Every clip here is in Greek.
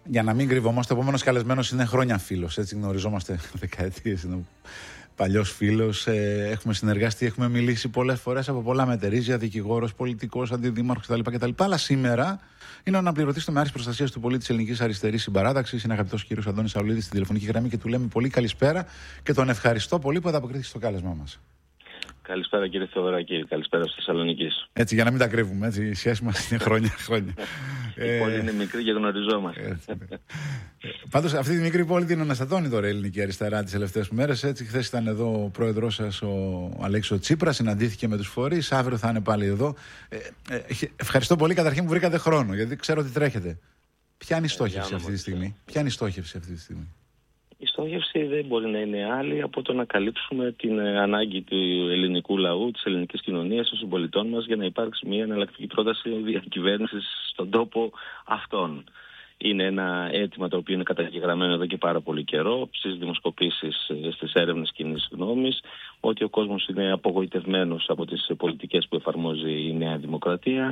Για να μην κρυβόμαστε, ο επόμενος καλεσμένος είναι χρόνια φίλος. Έτσι γνωριζόμαστε δεκαετίες. Είναι παλιός φίλος. Έχουμε συνεργαστεί, έχουμε μιλήσει πολλές φορές από πολλά μετερίζια, δικηγόρος, πολιτικός, αντιδήμαρχος κτλ. Αλλά σήμερα είναι ο αναπληρωτής τομεάρχης προστασίας του πολίτη της Ελληνικής Αριστερής Συμπαράταξης. Είναι αγαπητός κύριος Αντώνης Σαουλίδης στην τηλεφωνική γραμμή και του λέμε πολύ καλησπέρα και τον ευχαριστώ πολύ που ανταποκρίθηκε στο κάλεσμά μας. Καλησπέρα κύριε Θεοδωράκη, καλησπέρα στη Θεσσαλονίκη. Έτσι, για να μην τα κρύβουμε, έτσι, η σχέση μας είναι χρόνια. Η πόλη είναι μικρή και γνωριζόμαστε. Πάντως, αυτή τη μικρή πόλη την αναστατώνει τώρα η Ελληνική Αριστερά τις τελευταίες μέρες. Έτσι, χθες ήταν εδώ ο πρόεδρός σας, ο Αλέξης Τσίπρας, συναντήθηκε με τους φορείς. Αύριο θα είναι πάλι εδώ. Ευχαριστώ πολύ καταρχήν που βρήκατε χρόνο, γιατί ξέρω ότι τρέχετε. Ποια είναι η στόχευση αυτή τη στιγμή? Η στόχευση δεν μπορεί να είναι άλλη από το να καλύψουμε την ανάγκη του ελληνικού λαού, της ελληνικής κοινωνίας, των συμπολιτών μας για να υπάρξει μια εναλλακτική πρόταση διακυβέρνησης στον τόπο αυτών. Είναι ένα αίτημα το οποίο είναι καταγεγραμμένο εδώ και πάρα πολύ καιρό στις δημοσκοπήσεις, στις έρευνες κοινής γνώμης, ότι ο κόσμος είναι απογοητευμένος από τις πολιτικές που εφαρμόζει η Νέα Δημοκρατία.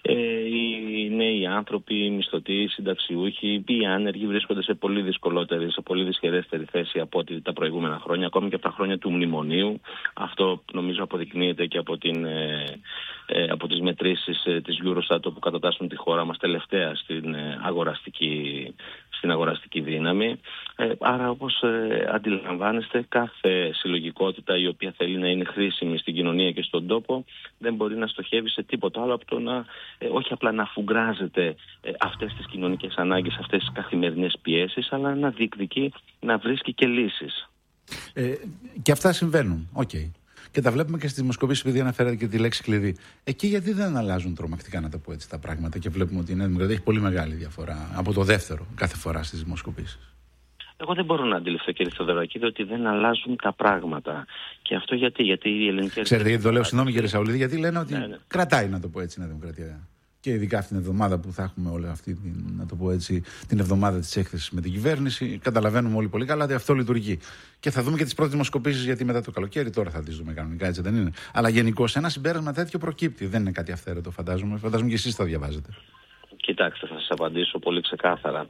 Οι νέοι άνθρωποι, οι μισθωτοί, οι συνταξιούχοι, οι άνεργοι βρίσκονται σε πολύ δυσκολότερη, σε πολύ δυσχερέστερη θέση από ό,τι τα προηγούμενα χρόνια, ακόμη και από τα χρόνια του μνημονίου. Αυτό νομίζω αποδεικνύεται και από τις μετρήσεις της Eurostat που κατατάσσουν τη χώρα μας τελευταία στην αγοραστική δύναμη. Άρα, όπως αντιλαμβάνεστε, κάθε συλλογικότητα η οποία θέλει να είναι χρήσιμη στην κοινωνία και στον τόπο δεν μπορεί να στοχεύει σε τίποτα άλλο από το να όχι απλά να αφουγκράζεται αυτές τις κοινωνικές ανάγκες, αυτές τις καθημερινές πιέσεις, αλλά να διεκδικεί, να βρίσκει και λύσεις. Και αυτά συμβαίνουν. Okay. Και τα βλέπουμε και στις δημοσκοπήσεις, επειδή αναφέρατε και τη λέξη κλειδί. Εκεί γιατί δεν αλλάζουν τρομακτικά, να τα πω έτσι, τα πράγματα, και βλέπουμε ότι η Νέα Δημοκρατία έχει πολύ μεγάλη διαφορά από το δεύτερο κάθε φορά στις δημοσκοπήσεις? Εγώ δεν μπορώ να αντιληφθώ, κύριε Θεοδωράκη, ότι δεν αλλάζουν τα πράγματα. Και αυτό γιατί η ελληνική Αριστερά. Ξέρετε, γιατί το λέω, συγγνώμη κύριε Σαουλίδη, γιατί λένε ότι κρατάει, να το πω έτσι, η Νέα Δημοκρατία. Και ειδικά αυτήν την εβδομάδα που θα έχουμε όλη αυτή να το πω έτσι, την εβδομάδα της έκθεσης με την κυβέρνηση, καταλαβαίνουμε όλοι πολύ καλά ότι αυτό λειτουργεί. Και θα δούμε και τις πρώτες δημοσκοπήσεις, γιατί μετά το καλοκαίρι τώρα θα τις δούμε κανονικά, έτσι δεν είναι? Αλλά γενικώς ένα συμπέρασμα τέτοιο προκύπτει. Δεν είναι κάτι αυθαίρετο, φαντάζομαι. Φαντάζομαι και εσείς το διαβάζετε. Κοιτάξτε, θα σας απαντήσω πολύ ξεκάθαρα.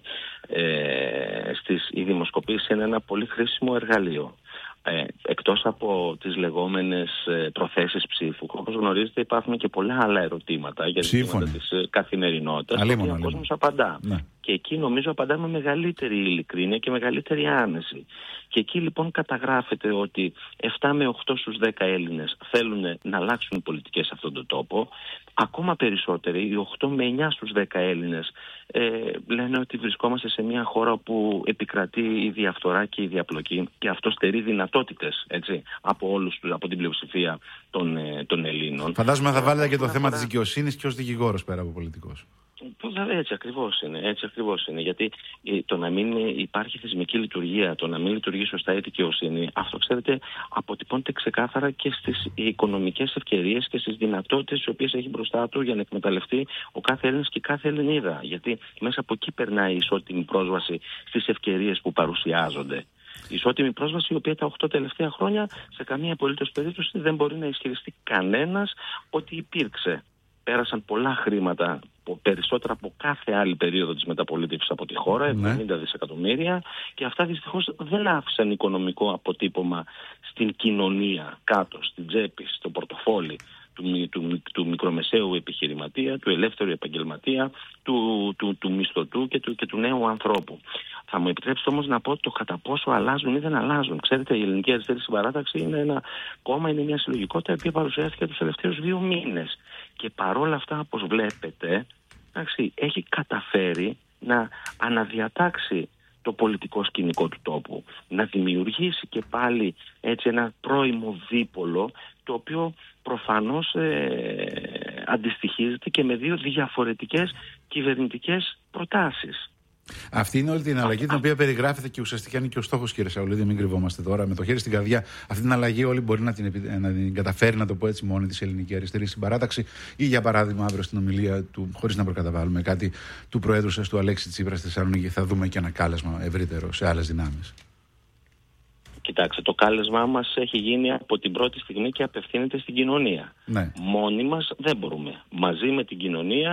Οι δημοσκοπήσεις είναι ένα πολύ χρήσιμο εργαλείο. Εκτός από τις λεγόμενες προθέσεις ψήφου, όπως γνωρίζετε, υπάρχουν και πολλά άλλα ερωτήματα για ζητήματα της καθημερινότητας, τα οποία ο κόσμος απαντά. Ναι. Και εκεί νομίζω απαντά με μεγαλύτερη ειλικρίνεια και μεγαλύτερη άνεση. Και εκεί λοιπόν καταγράφεται ότι 7 με 8 στους 10 Έλληνες θέλουν να αλλάξουν οι πολιτικές σε αυτόν τον τόπο. Ακόμα περισσότεροι, οι 8 με 9 στους 10 Έλληνες, λένε ότι βρισκόμαστε σε μια χώρα που επικρατεί η διαφθορά και η διαπλοκή, και αυτό στερεί δυνατότητες, έτσι, από την πλειοψηφία των Ελλήνων. Φαντάζομαι θα βάλετε και το θέμα της δικαιοσύνης και ως δικηγόρος πέρα από πολιτικός. Έτσι ακριβώς είναι. Γιατί το να μην υπάρχει θεσμική λειτουργία, το να μην λειτουργεί σωστά η δικαιοσύνη, αυτό, ξέρετε, αποτυπώνεται ξεκάθαρα και στις οικονομικές ευκαιρίες και στις δυνατότητες τις οποίες έχει μπροστά του για να εκμεταλλευτεί ο κάθε Έλληνας και κάθε Ελληνίδα. Γιατί μέσα από εκεί περνάει η ισότιμη πρόσβαση στις ευκαιρίες που παρουσιάζονται. Η ισότιμη πρόσβαση, η οποία τα 8 τελευταία χρόνια σε καμία απολύτως περίπτωση δεν μπορεί να ισχυριστεί κανένας ότι υπήρξε. Πέρασαν πολλά χρήματα, περισσότερα από κάθε άλλη περίοδο της μεταπολίτευσης από τη χώρα, 70 δισεκατομμύρια, και αυτά δυστυχώς δεν άφησαν οικονομικό αποτύπωμα στην κοινωνία, κάτω, στην τσέπη, στο πορτοφόλι του μικρομεσαίου επιχειρηματία, του ελεύθερου επαγγελματία, του μισθωτού και του νέου ανθρώπου. Θα μου επιτρέψετε όμως να πω το κατά πόσο αλλάζουν ή δεν αλλάζουν. Ξέρετε, η Ελληνική Αριστερή Συμπαράταξη είναι ένα κόμμα, είναι μια συλλογικότητα η οποία παρουσιάστηκε τους τελευταίους 2 μήνες. Και παρόλα αυτά, όπως βλέπετε, έχει καταφέρει να αναδιατάξει το πολιτικό σκηνικό του τόπου, να δημιουργήσει και πάλι έτσι ένα πρώιμο δίπολο, το οποίο προφανώς αντιστοιχίζεται και με 2 διαφορετικές κυβερνητικές προτάσεις. Αυτή είναι όλη την αλλαγή την οποία περιγράφεται και ουσιαστικά είναι και ο στόχος, κύριε Σαουλίδη, μην κρυβόμαστε τώρα. Με το χέρι στην καρδιά, αυτή την αλλαγή όλη μπορεί να την καταφέρει, να το πω έτσι, μόνη της Ελληνική Αριστερή Συμπαράταξη, ή για παράδειγμα αύριο στην ομιλία του, χωρίς να προκαταβάλουμε κάτι, του Προέδρου σας, του Αλέξη Τσίπρα στη Θεσσαλονίκη, θα δούμε και ένα κάλεσμα ευρύτερο σε άλλες δυνάμεις. Κοιτάξτε, το κάλεσμά μας έχει γίνει από την πρώτη στιγμή και απευθύνεται στην κοινωνία. Ναι. Μόνοι μας δεν μπορούμε. Μαζί με την κοινωνία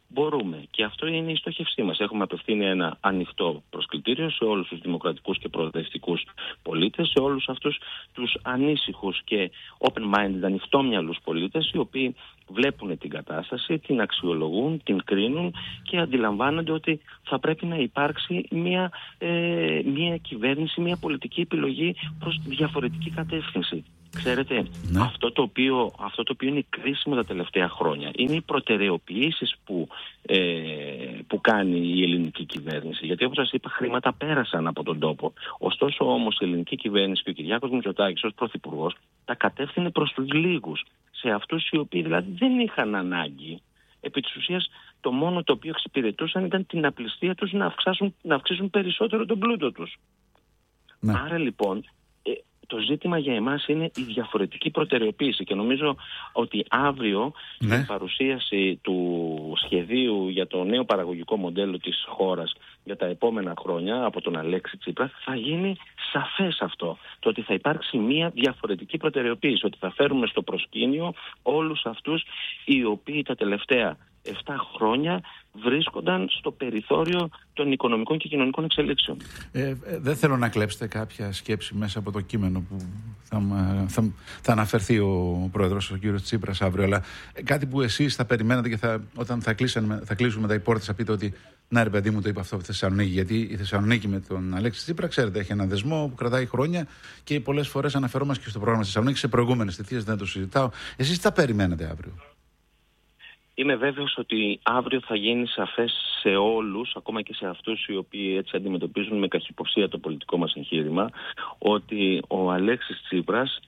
μπορούμε. Και αυτό είναι η στόχευσή μας. Έχουμε απευθύνει ένα ανοιχτό προσκλητήριο σε όλους τους δημοκρατικούς και προοδευτικούς πολίτες, σε όλους αυτούς τους ανήσυχους και open-minded, ανοιχτόμυαλους πολίτες, οι οποίοι βλέπουν την κατάσταση, την αξιολογούν, την κρίνουν και αντιλαμβάνονται ότι θα πρέπει να υπάρξει μια κυβέρνηση, μια πολιτική επιλογή προς διαφορετική κατεύθυνση. Ξέρετε, ναι. αυτό το οποίο είναι κρίσιμο τα τελευταία χρόνια είναι οι προτεραιοποιήσεις που κάνει η ελληνική κυβέρνηση. Γιατί, όπως σας είπα, χρήματα πέρασαν από τον τόπο. Ωστόσο όμως η ελληνική κυβέρνηση και ο Κυριάκος Μητσοτάκης ως πρωθυπουργός τα κατεύθυνε προς τους λίγους, σε αυτούς οι οποίοι δηλαδή δεν είχαν ανάγκη. Επί της ουσίας, το μόνο το οποίο εξυπηρετούσαν ήταν την απληστία τους να αυξήσουν περισσότερο τον πλούτο τους. Ναι. Άρα λοιπόν, το ζήτημα για εμάς είναι η διαφορετική προτεραιοποίηση και νομίζω ότι αύριο η παρουσίαση του σχεδίου για το νέο παραγωγικό μοντέλο της χώρας για τα επόμενα χρόνια από τον Αλέξη Τσίπρα θα γίνει σαφές αυτό. Το ότι θα υπάρξει μια διαφορετική προτεραιοποίηση, ότι θα φέρουμε στο προσκήνιο όλους αυτούς οι οποίοι τα τελευταία 7 χρόνια βρίσκονταν στο περιθώριο των οικονομικών και κοινωνικών εξελίξεων. Δεν θέλω να κλέψετε κάποια σκέψη μέσα από το κείμενο που θα αναφερθεί ο πρόεδρος, ο κύριος Τσίπρας, αύριο, αλλά κάτι που εσείς θα περιμένατε και όταν θα κλείσουμε τα πόρτες θα πείτε ότι να ρε παιδί μου, το είπα αυτό από τη Θεσσαλονίκη, γιατί η Θεσσαλονίκη με τον Αλέξη Τσίπρα, ξέρετε, έχει ένα δεσμό που κρατάει χρόνια και πολλές φορές αναφερόμαστε και στο πρόγραμμα της Θεσσαλονίκης σε προηγούμενες θητείες, δεν το συζητάω. Εσείς τι θα περιμένετε αύριο? Είμαι βέβαιος ότι αύριο θα γίνει σαφές σε όλους, ακόμα και σε αυτούς οι οποίοι έτσι αντιμετωπίζουν με καχυποψία το πολιτικό μας εγχείρημα, ότι ο Αλέξης Τσίπρας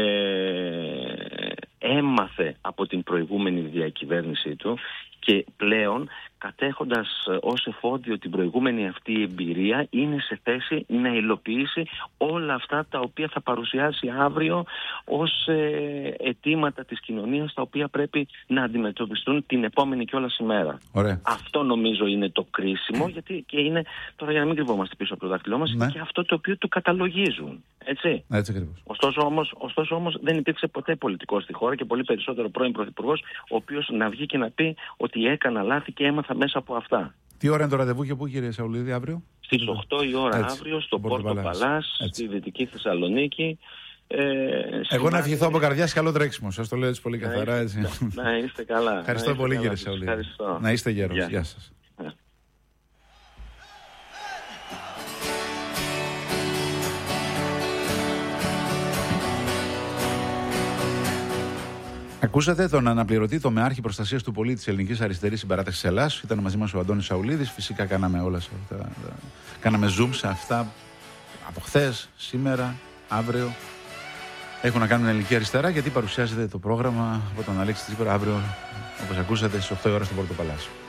έμαθε από την προηγούμενη διακυβέρνησή του και πλέον, κατέχοντας ως εφόδιο την προηγούμενη αυτή εμπειρία, είναι σε θέση να υλοποιήσει όλα αυτά τα οποία θα παρουσιάσει αύριο ως αιτήματα της κοινωνίας, τα οποία πρέπει να αντιμετωπιστούν την επόμενη κιόλας ημέρα. Ωραία. Αυτό νομίζω είναι το κρίσιμο, γιατί και είναι, τώρα για να μην κρυβόμαστε πίσω από το δάχτυλό μας, είναι και αυτό το οποίο του καταλογίζουν. Έτσι. Έτσι ακριβώς. Ωστόσο όμως δεν υπήρξε ποτέ πολιτικός στη χώρα και πολύ περισσότερο πρώην πρωθυπουργός, ο οποίος να βγει και να πει ότι έκανα λάθη και έμαθα μέσα από αυτά. Τι ώρα είναι το ραντεβού και πού, κύριε Σαουλίδη, αύριο? Στις 8 η ώρα αύριο στο Πόρτο Παλάς, στη Δυτική Θεσσαλονίκη. Εγώ να ευχηθώ από καρδιάς καλό τρέξιμο. Σας το λέω έτσι πολύ καθαρά. Έτσι. Να είστε καλά. Ευχαριστώ πολύ, κύριε Σαουλίδη. Να είστε γέρος. Γεια σας. Ακούσατε τον αναπληρωτή τομεάρχη προστασίας του πολίτη της Ελληνικής Αριστερής Συμπαράταξης Ελλάδας. Ήταν μαζί μας ο Αντώνης Σαουλίδης. Φυσικά κάναμε όλα αυτά. Κάναμε zoom σε αυτά από χθες, σήμερα, αύριο. Έχουν να κάνουν Ελληνική Αριστερά, γιατί παρουσιάζεται το πρόγραμμα από τον Αλέξη Τσίπρα αύριο, όπως ακούσατε, στις 8 η ώρα στο Πόρτο Παλάς.